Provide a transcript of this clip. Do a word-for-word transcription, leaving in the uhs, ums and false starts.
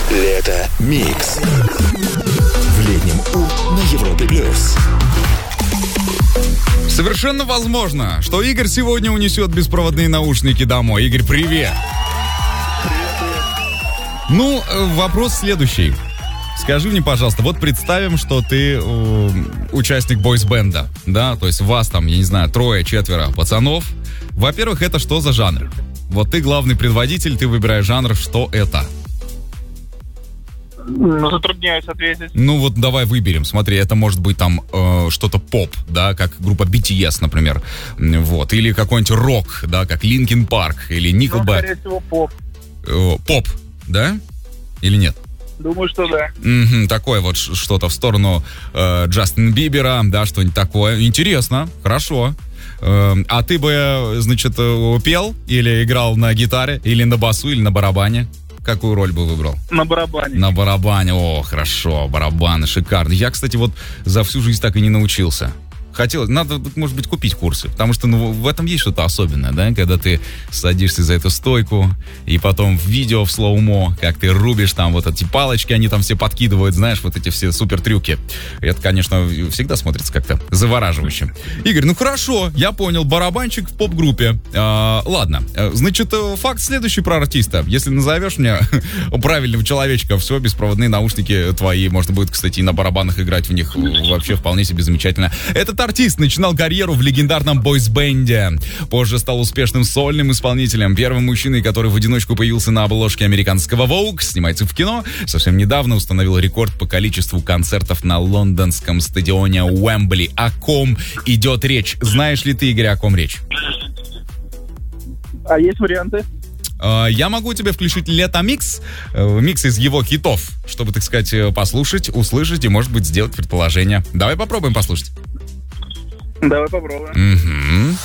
Лето Микс. В летнем У на Европе Плюс. Совершенно возможно, что Игорь сегодня унесет беспроводные наушники домой. Игорь, привет! Ну, вопрос следующий. Скажи мне, пожалуйста, вот представим, что ты э, участник бойс-бенда, да, то есть вас там, я не знаю, трое, четверо пацанов. Во-первых, это что за жанр? Вот ты главный предводитель, ты выбираешь жанр, что это? Ну, затрудняюсь ответить. Ну вот давай выберем, смотри, это может быть там э, что-то поп, да, как группа би ти эс, например, вот, или какой-нибудь рок, да, как Linkin Park или Nickelback. Ну, скорее всего, поп. Э, поп, да? Или нет? Думаю, что да. Mm-hmm, такое вот что-то в сторону э, Джастина Бибера, да, что-нибудь такое. Интересно, хорошо. Э, а ты бы, значит, пел или играл на гитаре, или на басу, или на барабане? Какую роль бы выбрал? На барабане. На барабане, о, хорошо, барабаны, шикарно. Я, кстати, вот за всю жизнь так и не научился. Хотел, надо, может быть, купить курсы, потому что ну, в этом есть что-то особенное, да, когда ты садишься за эту стойку, и потом в видео в слоумо, как ты рубишь там вот эти палочки, они там все подкидывают, знаешь, вот эти все супер трюки. Это, конечно, всегда смотрится как-то завораживающе. Игорь, ну хорошо, я понял, барабанщик в поп-группе. А, ладно, значит, факт следующий про артиста. Если назовешь мне правильного человечка, все, беспроводные наушники твои, можно будет, кстати, и на барабанах играть в них вообще вполне себе замечательно. Этот артист начинал карьеру в легендарном бойс-бенде. Позже стал успешным сольным исполнителем. Первым мужчиной, который в одиночку появился на обложке американского Vogue, снимается в кино. Совсем недавно установил рекорд по количеству концертов на лондонском стадионе Уэмбли. О ком идет речь? Знаешь ли ты, Игорь, о ком речь? А есть варианты? Я могу тебе включить Лето Микс, микс из его хитов, чтобы, так сказать, послушать, услышать и, может быть, сделать предположение. Давай попробуем послушать. Давай попробуем. Угу.